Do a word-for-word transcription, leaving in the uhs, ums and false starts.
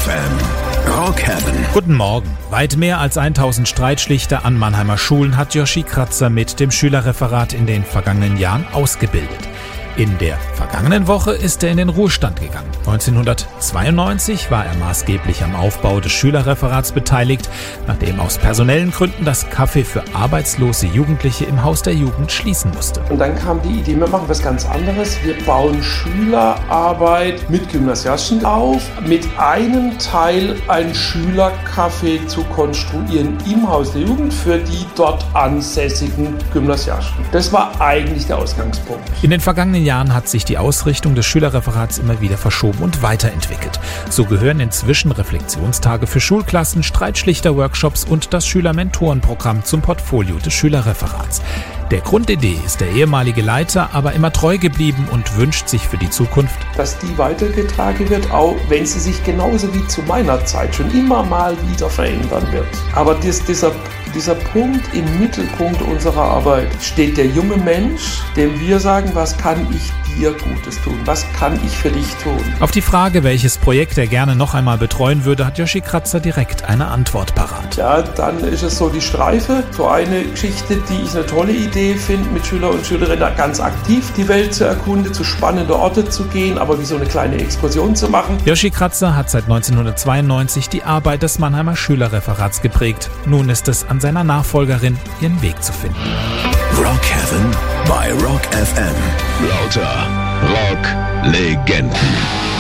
F M. Rock Heaven. Guten Morgen. Weit mehr als tausend Streitschlichter an Mannheimer Schulen hat Joshi Kratzer mit dem Schülerreferat in den vergangenen Jahren ausgebildet. In der vergangenen Woche ist er in den Ruhestand gegangen. neunzehnhundertzweiundneunzig war er maßgeblich am Aufbau des Schülerreferats beteiligt, nachdem aus personellen Gründen das Café für arbeitslose Jugendliche im Haus der Jugend schließen musste. Und dann kam die Idee, wir machen was ganz anderes. Wir bauen Schülerarbeit mit Gymnasiasten auf, mit einem Teil ein Schülercafé zu konstruieren im Haus der Jugend für die dort ansässigen Gymnasiasten. Das war eigentlich der Ausgangspunkt. In den vergangenen Jahren hat sich die Ausrichtung des Schülerreferats immer wieder verschoben und weiterentwickelt. So gehören inzwischen Reflexionstage für Schulklassen, Streitschlichter-Workshops und das Schülermentorenprogramm zum Portfolio des Schülerreferats. Der Grundidee ist der ehemalige Leiter aber immer treu geblieben und wünscht sich für die Zukunft, dass die weitergetragen wird, auch wenn sie sich genauso wie zu meiner Zeit schon immer mal wieder verändern wird. Aber dies, dieser, dieser Punkt im Mittelpunkt unserer Arbeit steht der junge Mensch, dem wir sagen, was kann ich dir Gutes tun? Was kann ich für dich tun? Auf die Frage, welches Projekt er gerne noch einmal betreuen würde, hat Joshi Kratzer direkt eine Antwort parat. Ja, dann ist es so die Streife, so eine Geschichte, die ich eine tolle Idee finde, mit Schüler und Schülerinnen ganz aktiv die Welt zu erkunden, zu spannende Orte zu gehen, aber wie so eine kleine Exkursion zu machen. Joshi Kratzer hat seit neunzehnhundertzweiundneunzig die Arbeit des Mannheimer Schülerreferats geprägt. Nun ist es an seiner Nachfolgerin, ihren Weg zu finden. Rock Heaven bei Rock F M. Lauter Rock-Legenden.